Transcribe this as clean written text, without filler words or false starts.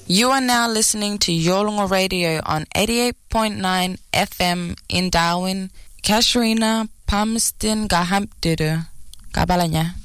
You are now listening to Yolngu Radio on 88.9 FM in Darwin, Kasharina, Palmerston, Gahampduru, Kabalanya.